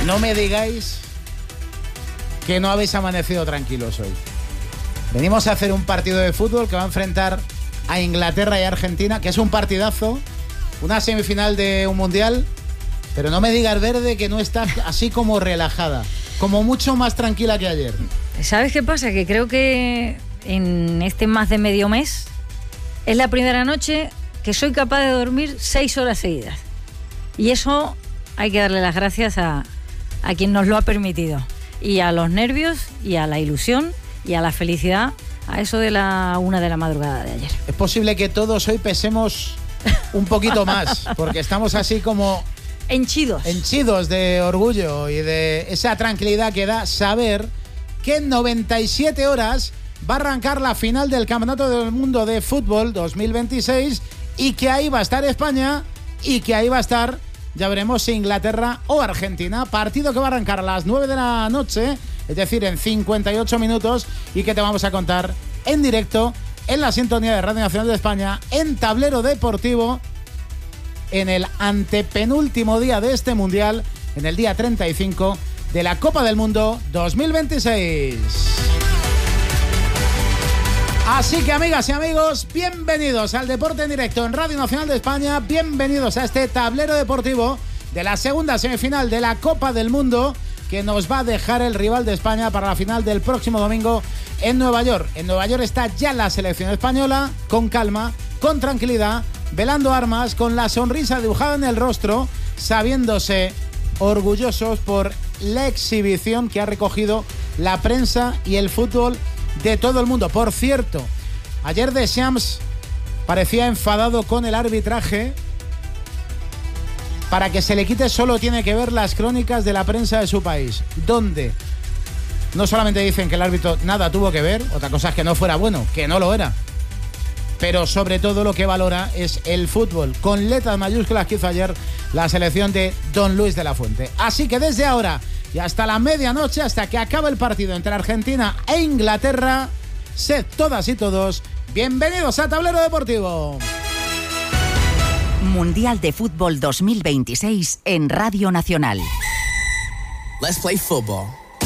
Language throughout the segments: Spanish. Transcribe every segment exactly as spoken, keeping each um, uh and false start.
no me digáis que no habéis amanecido tranquilos hoy. Venimos a hacer un partido de fútbol que va a enfrentar a Inglaterra y Argentina, que es un partidazo, una semifinal de un mundial, pero no me digas, Verde, que no estás así como relajada, como mucho más tranquila que ayer. ¿Sabes qué pasa? Que creo que en este más de medio mes es la primera noche que soy capaz de dormir seis horas seguidas. Y eso hay que darle las gracias a, a quien nos lo ha permitido. Y a los nervios, y a la ilusión, y a la felicidad, a eso de la una de la madrugada de ayer. Es posible que todos hoy pesemos un poquito más, porque estamos así como... Henchidos. Henchidos de orgullo y de esa tranquilidad que da saber que en noventa y siete horas va a arrancar la final del Campeonato del Mundo de Fútbol dos mil veintiséis y que ahí va a estar España y que ahí va a estar, ya veremos, si Inglaterra o Argentina. Partido que va a arrancar a las nueve de la noche, es decir, en cincuenta y ocho minutos, y que te vamos a contar en directo en la sintonía de Radio Nacional de España, en Tablero Deportivo, en el antepenúltimo día de este Mundial, en el día treinta y cinco de la Copa del Mundo dos mil veintiséis. Así que, amigas y amigos, bienvenidos al Deporte en Directo en Radio Nacional de España, bienvenidos a este tablero deportivo de la segunda semifinal de la Copa del Mundo, que nos va a dejar el rival de España para la final del próximo domingo en Nueva York. En Nueva York está ya la selección española, con calma, con tranquilidad, velando armas, con la sonrisa dibujada en el rostro, sabiéndose orgullosos por la exhibición que ha recogido la prensa y el fútbol de todo el mundo. Por cierto, ayer Deschamps parecía enfadado con el arbitraje. Para que se le quite solo tiene que ver las crónicas de la prensa de su país, donde no solamente dicen que el árbitro nada tuvo que ver, otra cosa es que no fuera bueno, que no lo era, pero sobre todo lo que valora es el fútbol, con letras mayúsculas que hizo ayer la selección de Don Luis de la Fuente. Así que desde ahora y hasta la medianoche, hasta que acabe el partido entre Argentina e Inglaterra, sed todas y todos bienvenidos a Tablero Deportivo. Mundial de Fútbol dos mil veintiséis en Radio Nacional. Let's play football.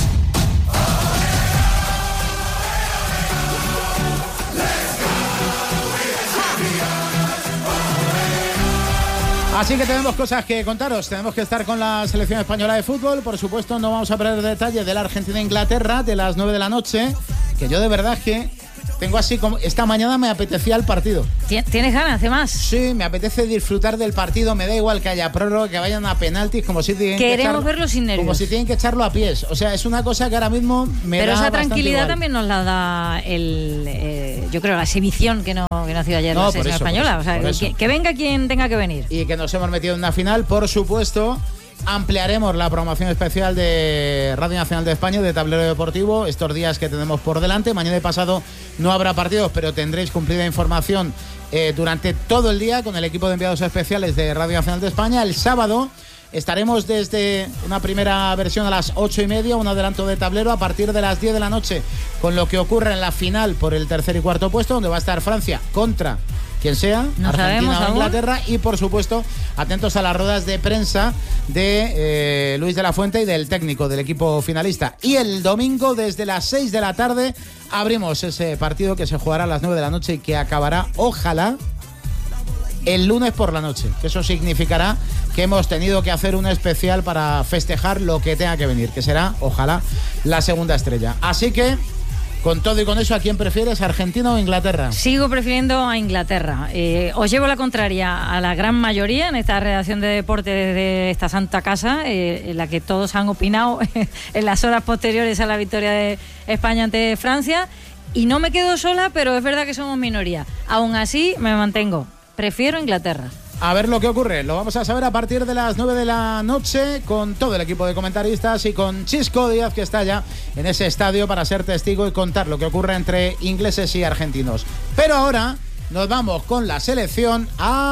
Así que tenemos cosas que contaros, tenemos que estar con la selección española de fútbol, por supuesto no vamos a perder detalle de la Argentina-Inglaterra de las nueve de la noche, que yo de verdad que tengo así como... Esta mañana me apetecía el partido. ¿Tienes ganas de más? Sí, me apetece disfrutar del partido, me da igual que haya prórroga, que vayan a penaltis, como si tienen Queremos que echarlo, verlo sin nervios. Como si tienen que echarlo a pies. O sea, es una cosa que ahora mismo me Pero da esa bastante tranquilidad igual. también nos la da el, eh, yo creo, la exhibición que no, que no ha sido ayer No, la por selección eso, española. por eso, o sea, por eso. que, que venga quien tenga que venir. Y que nos hemos metido en una final, por supuesto. Ampliaremos la programación especial de Radio Nacional de España, de Tablero Deportivo, estos días que tenemos por delante. Mañana y pasado no habrá partidos, pero tendréis cumplida información eh, durante todo el día con el equipo de enviados especiales de Radio Nacional de España. El sábado estaremos desde una primera versión a las ocho y media, un adelanto de tablero a partir de las diez de la noche, con lo que ocurre en la final por el tercer y cuarto puesto, donde va a estar Francia contra quien sea, no Argentina o aún. Inglaterra, y por supuesto atentos a las ruedas de prensa de eh, Luis de la Fuente y del técnico del equipo finalista. Y el domingo desde las seis de la tarde abrimos ese partido que se jugará a las nueve de la noche y que acabará, ojalá, el lunes por la noche, que eso significará que hemos tenido que hacer un especial para festejar lo que tenga que venir, que será, ojalá, la segunda estrella. Así que, con todo y con eso, ¿a quién prefieres, Argentina o Inglaterra? Sigo prefiriendo a Inglaterra. Eh, os llevo la contraria a la gran mayoría en esta redacción de deporte desde esta santa casa, eh, en la que todos han opinado en las horas posteriores a la victoria de España ante Francia. Y no me quedo sola, pero es verdad que somos minoría. Aún así, me mantengo. Prefiero Inglaterra. A ver lo que ocurre, lo vamos a saber a partir de las nueve de la noche con todo el equipo de comentaristas y con Chisco Díaz, que está ya en ese estadio para ser testigo y contar lo que ocurre entre ingleses y argentinos. Pero ahora nos vamos con la selección a